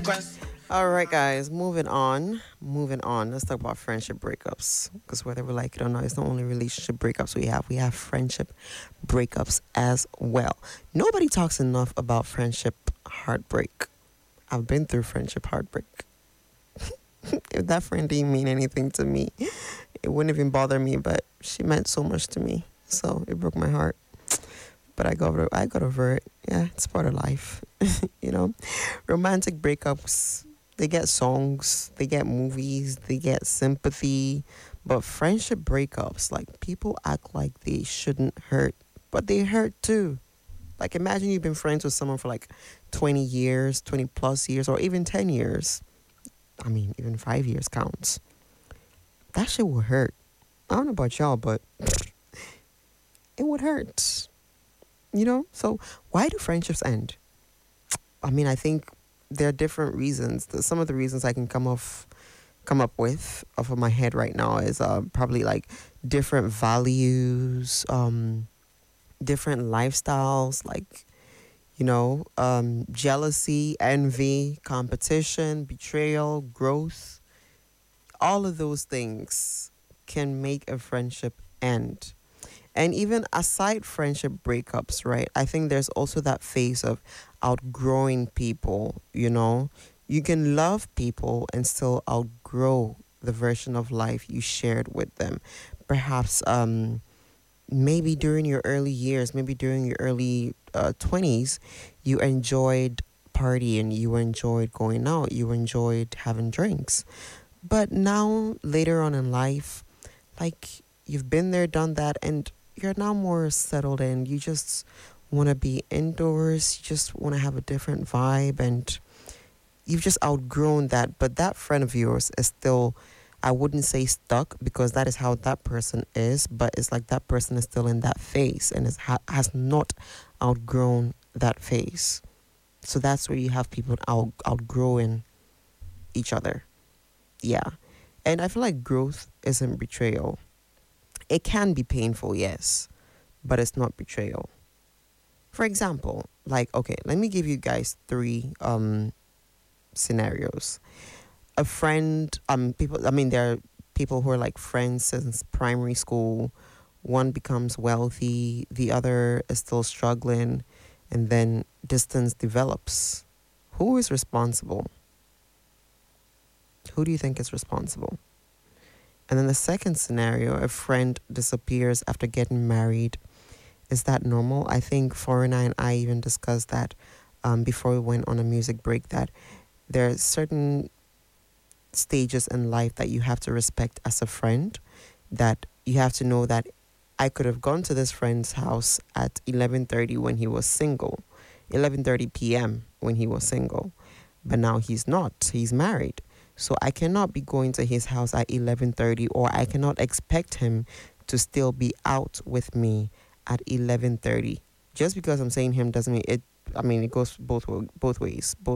All right, guys, moving on. Moving on. Let's talk about friendship breakups. Because whether we like it or not, it's not only relationship breakups we have friendship breakups as well. Nobody talks enough about friendship heartbreak. I've been through friendship heartbreak. If that friend didn't mean anything to me, it wouldn't even bother me, but she meant so much to me. So it broke my heart. But I got over it. Yeah, it's part of life. you know? Romantic breakups, they get songs, they get movies, they get sympathy. But friendship breakups, like people act like they shouldn't hurt, but they hurt too. Like imagine you've been friends with someone for like 20 years, 20 plus years, or even 10 years. I mean, even 5 years counts. That shit will hurt. I don't know about y'all, but it would hurt. So why do friendships end? I mean, I think there are different reasons. Some of the reasons I can come up with off of my head right now is probably like different values, different lifestyles, like jealousy, envy, competition, betrayal, growth. All of those things can make a friendship end. And even aside friendship breakups, right? I think there's also that phase of outgrowing people, You can love people and still outgrow the version of life you shared with them. Perhaps maybe during your early years, maybe during your early 20s, you enjoyed partying, you enjoyed going out, you enjoyed having drinks. But now, later on in life, like you've been there, done that, and you're now more settled in. You just want to be indoors. You just want to have a different vibe, and you've just outgrown that. But that friend of yours is still, I wouldn't say stuck because that is how that person is, but it's like that person is still in that phase and has not outgrown that phase. So that's where you have people outgrowing each other. Yeah. And I feel like growth isn't betrayal. It can be painful, yes, but it's not betrayal. For example, like, okay, let me give you guys three scenarios. A friend, there are people who are like friends since primary school. One becomes wealthy, the other is still struggling, and then distance develops. Who is responsible? Who do you think is responsible? And then the second scenario, a friend disappears after getting married. Is that normal? I think Foreigner and I even discussed that before we went on a music break, that there are certain stages in life that you have to respect as a friend, that you have to know that I could have gone to this friend's house at 11:30 when he was single, 11:30 p.m. when he was single, but now he's not. He's married. So I cannot be going to his house at 11:30, or I cannot expect him to still be out with me at 11:30. Just because I'm saying him doesn't mean it. I mean, it goes both ways. Both